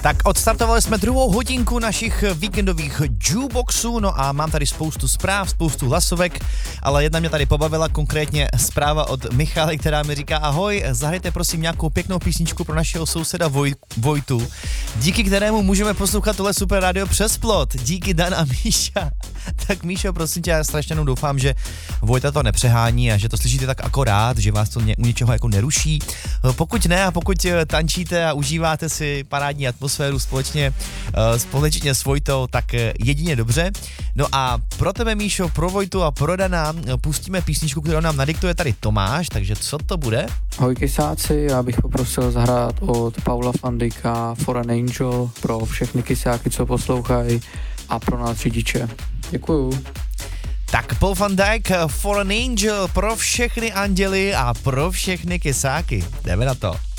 Tak odstartovali jsme druhou hodinku našich víkendových jukeboxů, no a mám tady spoustu zpráv, spoustu hlasovek, ale jedna mě tady pobavila, konkrétně zpráva od Michaly, která mi říká: ahoj, zahrajte prosím nějakou pěknou písničku pro našeho souseda Vojtu, díky kterému můžeme poslouchat tohle super rádio přes plot. Díky Dan a Míša. Tak Míšo, prosím tě, já strašně doufám, že Vojta to nepřehání a že to slyšíte tak akorát, že vás to u něčeho jako neruší. Pokud ne a pokud tančíte a užíváte si parádní atmosféru společně s Vojtou, tak jedině dobře. No a pro tebe, Míšo, pro Vojtu a pro Dana pustíme písničku, kterou nám nadiktuje tady Tomáš, takže co to bude? Ahoj kysáci, já bych poprosil zahrát od Paula Fandika For an Angel pro všechny kysáky, co poslouchají, a pro nás řidiče. Děkuju. Tak Paul van Dijk, For an Angel pro všechny anděly a pro všechny kysáky. Jdeme na to.